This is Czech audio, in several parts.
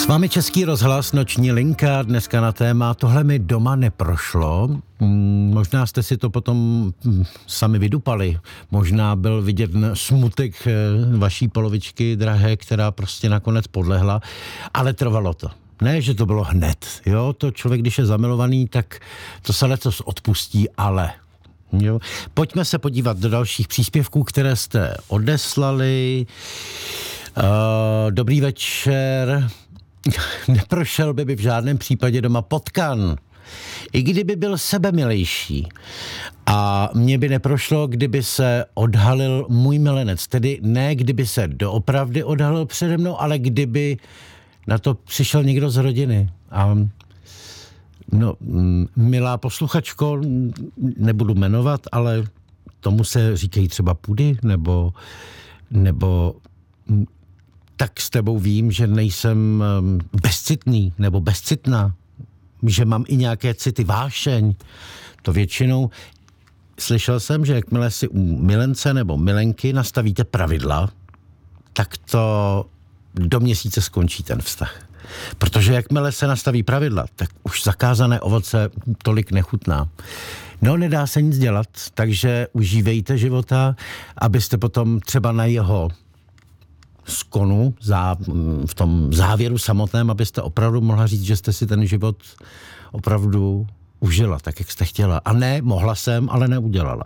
Máme Český rozhlas, noční linka, dneska na téma tohle mi doma neprošlo. Možná jste si to potom sami vydupali. Možná byl vidět smutek vaší polovičky drahé, která prostě nakonec podlehla, ale trvalo to. Ne, že to bylo hned. Jo, to člověk, když je zamilovaný, tak to se letos odpustí, ale... Jo. Pojďme se podívat do dalších příspěvků, které jste odeslali. Dobrý večer. Neprošel by v žádném případě doma potkan. I kdyby byl sebemilejší. A mně by neprošlo, kdyby se odhalil můj milenec. Tedy ne, kdyby se doopravdy odhalil přede mnou, ale kdyby na to přišel někdo z rodiny. A no, milá posluchačko, nebudu jmenovat, ale tomu se říkají třeba pudy, nebo tak s tebou vím, že nejsem bezcitný nebo bezcitná, že mám i nějaké city, vášeň. To většinou slyšel jsem, že jakmile si u milence nebo milenky nastavíte pravidla, tak to do měsíce skončí ten vztah. Protože jakmile se nastaví pravidla, tak už zakázané ovoce tolik nechutná. No, nedá se nic dělat, takže užívejte života, abyste potom třeba na jeho skonu, v tom závěru samotném, abyste opravdu mohla říct, že jste si ten život opravdu užila, tak jak jste chtěla. A ne, mohla jsem, ale neudělala.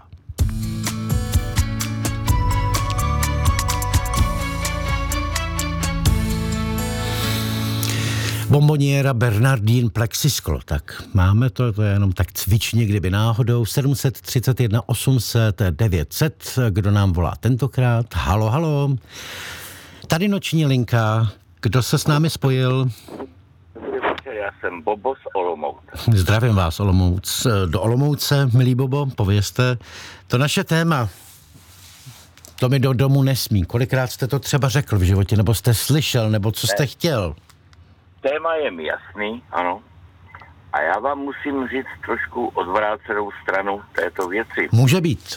Bomboniera Bernardín Plexisklo. Tak máme to je jenom tak cvičně, kdyby náhodou. 731 800 900. Kdo nám volá tentokrát? Halo, halo. Tady noční linka. Kdo se s námi spojil? Já jsem Bobo z Olomouce. Zdravím vás, Olomouc. Do Olomouce, milý Bobo, povězte. To naše téma, to mi do domu nesmí. Kolikrát jste to třeba řekl v životě, nebo jste slyšel, nebo co jste chtěl? Téma je mi jasný, ano. A já vám musím říct trošku odvrácenou stranu této věci. Může být.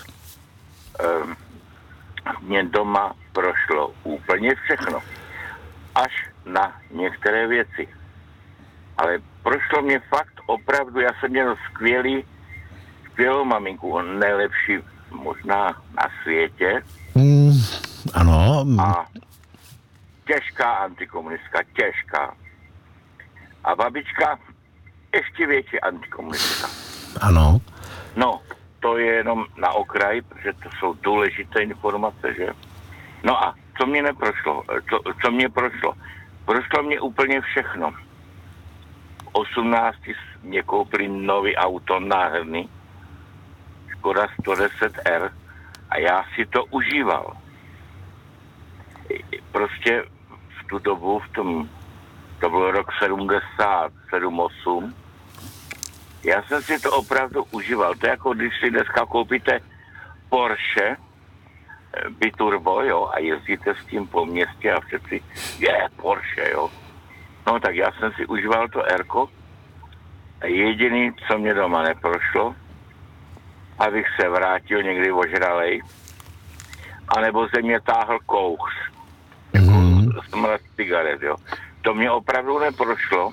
Mně doma prošlo úplně všechno. Až na některé věci. Ale prošlo mě fakt opravdu, já jsem měl skvělou maminku, nejlepší možná na světě. Ano. A těžká antikomunistka, těžká. A babička ještě větší antikomunistka. Ano. No, to je jenom na okraj, protože to jsou důležité informace, že? No a co mě neprošlo? Co mě prošlo? Prošlo mě úplně všechno. V 18 mě koupili nový auto náherný, Škoda 110R, a já si to užíval. Prostě v tu dobu, to byl rok 77-8, já jsem si to opravdu užíval. To je jako když si dneska koupíte Porsche biturbo, jo, a jezdíte s tím po městě a všetci, Porsche, jo. No tak já jsem si užíval to Rko a jediný, co mě doma neprošlo, abych se vrátil někdy ožralej, anebo ze mě táhl kouř, jako smrad cigaret, jo. To mě opravdu neprošlo.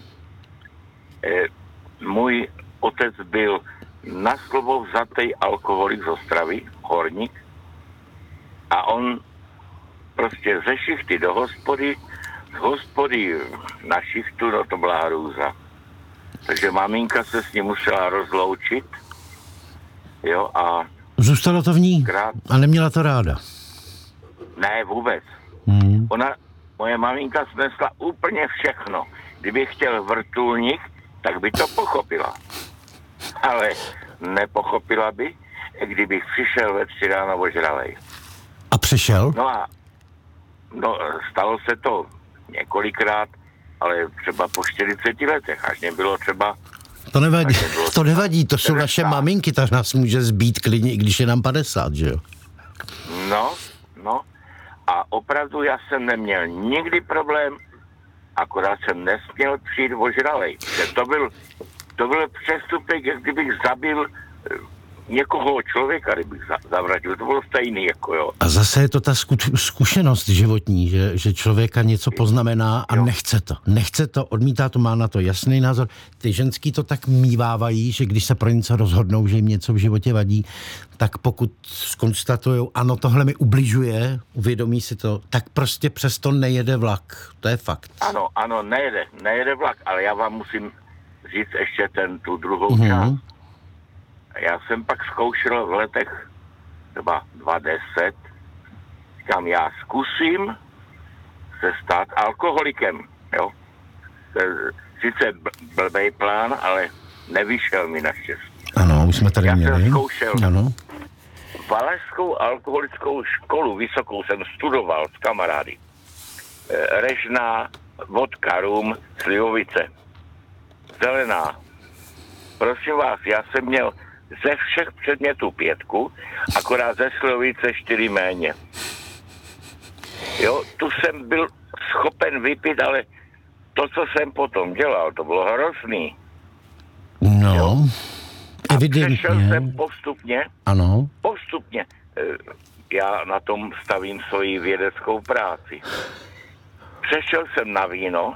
Můj otec byl na slovo vzatý alkoholik z Ostravy, horník, a on prostě ze šichty do hospody, z hospody na šichtu, no to byla hrůza. Takže maminka se s ním musela rozloučit, jo, a... Zůstalo to v ní a neměla to ráda. Ne, vůbec. Moje maminka snesla úplně všechno. Kdyby chtěl vrtulník, tak by to pochopila. Ale nepochopila by, kdybych přišel ve 3 ráno ožralej. A přišel? No, stalo se to několikrát, ale třeba po 40 letech, až mě bylo třeba... To nevadí, to jsou naše maminky, tak nás může zbít klidně, i když je nám 50, že jo? No. A opravdu já jsem neměl nikdy problém, akorát jsem nesměl přijít ožralej. To byl přestupek, jak kdybych zabil někoho člověka, kdybych zavraždil, to bylo stejný, jako jo. A zase je to ta zkušenost životní, že člověka něco poznamená a nechce to, odmítá to, má na to jasný názor. Ty ženský to tak mívávají, že když se pro něco rozhodnou, že jim něco v životě vadí, tak pokud zkonstatujou, ano, tohle mi ubližuje, uvědomí si to, tak prostě přesto nejede vlak. To je fakt. Ano, nejede vlak, ale já vám musím říct ještě tu druhou část. Já jsem pak zkoušel v letech třeba 2010, říkám, já zkusím se stát alkoholikem, jo. To je sice blbej plán, ale nevyšel mi naštěstí. Ano, už jsme tady měli. Já jsem zkoušel ano. Valašskou alkoholickou školu vysokou jsem studoval s kamarády. Režná, vodka, rum, slivovice. Zelená. Prosím vás, já jsem měl ze všech předmětů 5, akorát ze slivovice 4 méně. Jo, tu jsem byl schopen vypít, ale to, co jsem potom dělal, to bylo hrozný. No, jo? evidentně. Přešel jsem postupně. Ano. Postupně. Já na tom stavím svoji vědeckou práci. Přešel jsem na víno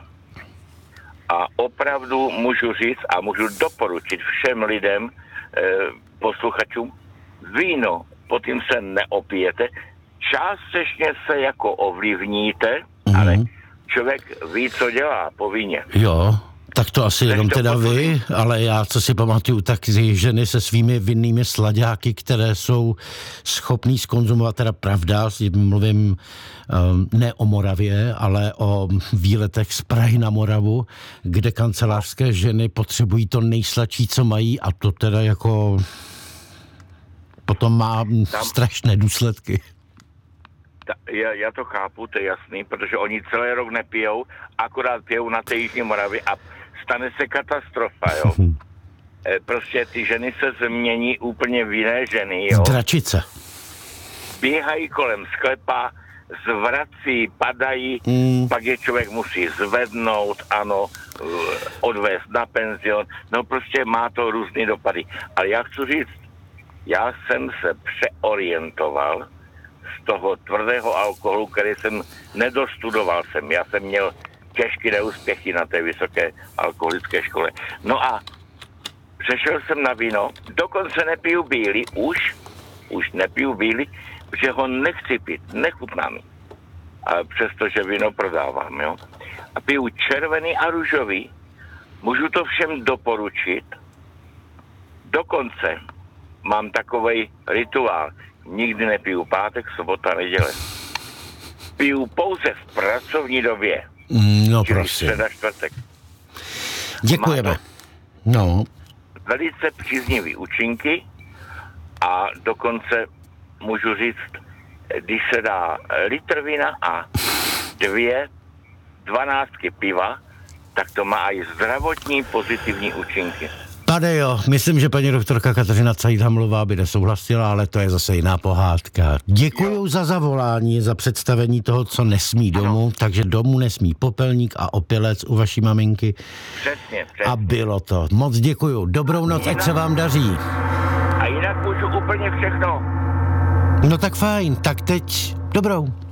a opravdu můžu říct a můžu doporučit všem lidem, posluchačům, víno, potom se neopijete, částečně se jako ovlivníte, ale člověk ví, co dělá po víně. Jo, tak to asi jenom teda vy, ale já, co si pamatuju, tak ty ženy se svými vinnými slaďáky, které jsou schopný zkonzumovat, teda pravda, mluvím ne o Moravě, ale o výletech z Prahy na Moravu, kde kancelářské ženy potřebují to nejsladší, co mají, a to teda jako potom má strašné důsledky. Já to chápu, to je jasný, protože oni celý rok nepijou, akorát pijou na té Jižní Moravě a stane se katastrofa, jo. Prostě ty ženy se změní úplně v jiné ženy, jo. Dračice. Běhají kolem sklepa, zvrací, padají, pak je člověk musí zvednout, ano, odvést na penzion, no prostě má to různý dopady. Ale já chci říct, já jsem se přeorientoval z toho tvrdého alkoholu, který jsem nedostudoval jsem. Já jsem měl těžké neúspěchy na té vysoké alkoholické škole. No a přešel jsem na víno, dokonce nepiju bílý, už nepiju bílý, protože ho nechci pít, nechutná mi. Ale přestože víno prodávám, jo. A piju červený a růžový, můžu to všem doporučit. Dokonce mám takovej rituál. Nikdy nepiju pátek, sobota, neděle. Piju pouze v pracovní době. No čili prosím. středa, čtvrtek. Děkujeme. No. Velice příznivý účinky a dokonce můžu říct, když se dá litr vína a 12 piva, tak to má i zdravotní pozitivní účinky. Pane jo, myslím, že paní doktorka Kateřina Cajdhamlová by nesouhlasila, ale to je zase jiná pohádka. Děkuju za zavolání, za představení toho, co nesmí domů, takže domů nesmí popelník a opilec u vaší maminky. Přesně. A bylo to. Moc děkuju. Dobrou noc, ať se vám daří. A jinak můžu úplně všechno. No tak fajn, tak teď dobrou.